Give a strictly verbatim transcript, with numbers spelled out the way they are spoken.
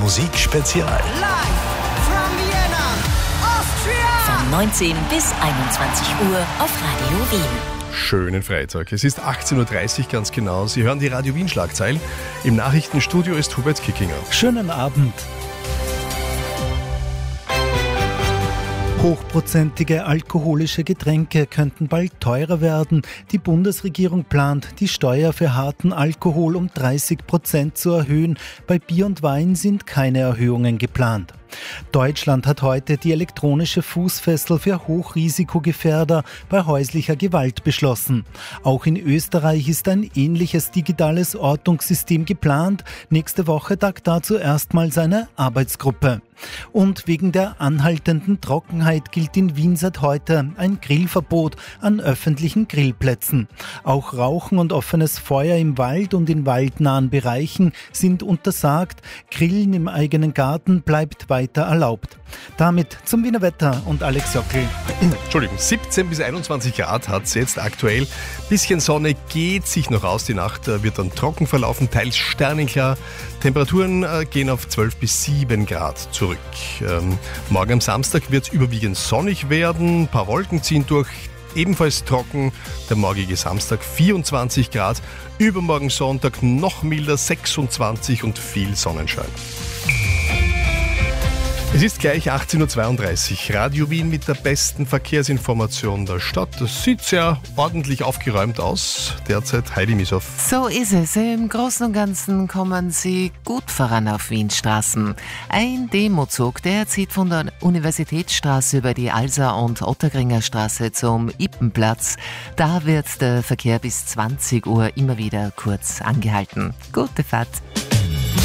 Musikspezial. Live from Vienna, Austria. Von neunzehn bis einundzwanzig Uhr auf Radio Wien. Schönen Freitag. Es ist achtzehn Uhr dreißig ganz genau. Sie hören die Radio Wien Schlagzeilen. Im Nachrichtenstudio ist Hubert Kickinger. Schönen Abend. Hochprozentige alkoholische Getränke könnten bald teurer werden. Die Bundesregierung plant, die Steuer für harten Alkohol um dreißig Prozent zu erhöhen. Bei Bier und Wein sind keine Erhöhungen geplant. Deutschland hat heute die elektronische Fußfessel für Hochrisikogefährder bei häuslicher Gewalt beschlossen. Auch in Österreich ist ein ähnliches digitales Ortungssystem geplant. Nächste Woche tagt dazu erstmals eine Arbeitsgruppe. Und wegen der anhaltenden Trockenheit gilt in Wien seit heute ein Grillverbot an öffentlichen Grillplätzen. Auch Rauchen und offenes Feuer im Wald und in waldnahen Bereichen sind untersagt. Grillen im eigenen Garten bleibt weiter erlaubt. Damit zum Wiener Wetter und Alex Jockel. Entschuldigung, siebzehn bis einundzwanzig Grad hat es jetzt aktuell. Bisschen Sonne geht sich noch aus. Die Nacht wird dann trocken verlaufen, teils sternenklar. Temperaturen gehen auf zwölf bis sieben Grad zurück. Ähm, morgen am Samstag wird es überwiegend sonnig werden. Ein paar Wolken ziehen durch. Ebenfalls trocken, der morgige Samstag vierundzwanzig Grad. Übermorgen Sonntag noch milder, sechsundzwanzig und viel Sonnenschein. Es ist gleich achtzehn Uhr zweiunddreißig. Radio Wien mit der besten Verkehrsinformation der Stadt. Das sieht sehr ordentlich aufgeräumt aus. Derzeit Heidi Misow. So ist es. Im Großen und Ganzen kommen Sie gut voran auf Wienstraßen. Ein Demozug, der zieht von der Universitätsstraße über die Alser- und Otterkringer Straße zum Ippenplatz. Da wird der Verkehr bis zwanzig Uhr immer wieder kurz angehalten. Gute Fahrt.